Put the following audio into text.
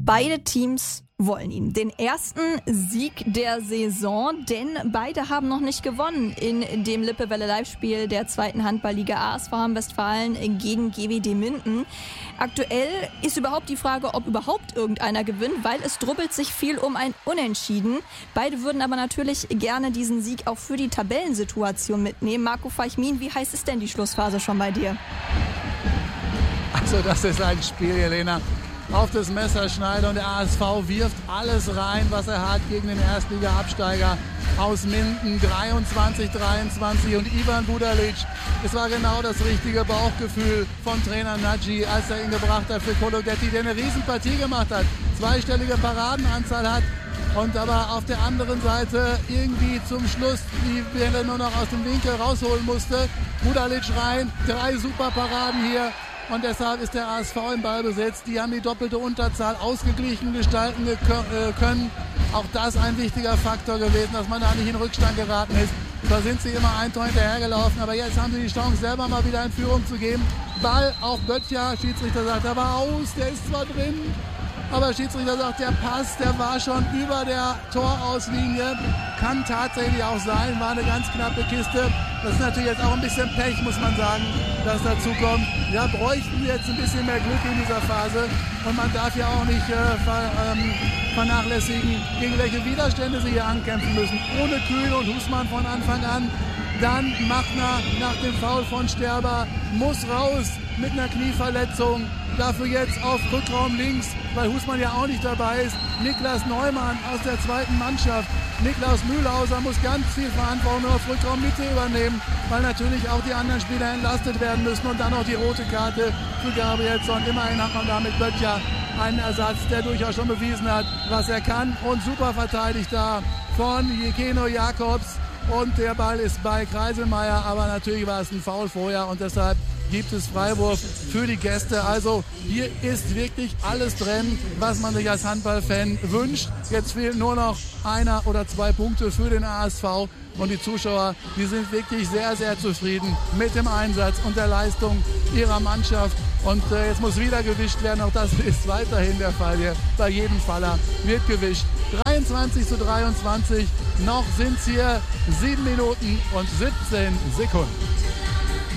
Beide Teams wollen ihn. Den ersten Sieg der Saison, denn beide haben noch nicht gewonnen in dem Lippewelle-Live-Spiel der zweiten Handball-Liga ASV Hamm-Westfalen gegen GWD Minden. Aktuell ist überhaupt die Frage, ob überhaupt irgendeiner gewinnt, weil es drubbelt sich viel um ein Unentschieden. Beide würden aber natürlich gerne diesen Sieg auch für die Tabellensituation mitnehmen. Marco Feichmin, wie heiß ist denn die Schlussphase schon bei dir? Also das ist ein Spiel, Jelena, auf das Messerschneide, und der ASV wirft alles rein, was er hat, gegen den Erstliga-Absteiger aus Minden, 23-23, und Ivan Budalic, es war genau das richtige Bauchgefühl von Trainer Nagy, als er ihn gebracht hat für Kologetti, der eine Riesenpartie gemacht hat, zweistellige Paradenanzahl hat und aber auf der anderen Seite irgendwie zum Schluss die Bälle nur noch aus dem Winkel rausholen musste. Budalic rein, 3 super Paraden hier. Und deshalb ist der ASV im Ballbesitz. Die haben die doppelte Unterzahl ausgeglichen gestalten können. Auch das ein wichtiger Faktor gewesen, dass man da nicht in Rückstand geraten ist. Da sind sie immer ein Tor hinterhergelaufen. Aber jetzt haben sie die Chance, selber mal wieder in Führung zu geben. Ball auf Böttcher. Schiedsrichter sagt, der war aus, der ist zwar drin. Aber Schiedsrichter sagt, der Pass, der war schon über der Torauslinie. Kann tatsächlich auch sein, war eine ganz knappe Kiste. Das ist natürlich jetzt auch ein bisschen Pech, muss man sagen, dass dazu kommt. Ja, bräuchten jetzt ein bisschen mehr Glück in dieser Phase. Und man darf ja auch nicht vernachlässigen, gegen welche Widerstände sie hier ankämpfen müssen. Ohne Kühn und Husmann von Anfang an. Dann Machner nach dem Foul von Sterber muss raus mit einer Knieverletzung. Dafür jetzt auf Rückraum links, weil Husmann ja auch nicht dabei ist, Niklas Neumann aus der zweiten Mannschaft. Niklaus Mühlhauser muss ganz viel Verantwortung auf Rückraum Mitte übernehmen, weil natürlich auch die anderen Spieler entlastet werden müssen. Und dann noch die rote Karte für Gabrielsson. Immerhin hat man da mit Böttcher einen Ersatz, der durchaus schon bewiesen hat, was er kann. Und super verteidigt da von Jekeno Jakobs. Und der Ball ist bei Kreiselmeier, aber natürlich war es ein Foul vorher und deshalb gibt es Freiwurf für die Gäste. Also hier ist wirklich alles drin, was man sich als Handballfan wünscht. Jetzt fehlen nur noch 1 oder 2 Punkte für den ASV. Und die Zuschauer, die sind wirklich sehr, sehr zufrieden mit dem Einsatz und der Leistung ihrer Mannschaft. Und jetzt muss wieder gewischt werden. Auch das ist weiterhin der Fall hier. Bei jedem Faller wird gewischt. 23-23. Noch sind es hier 7 Minuten und 17 Sekunden.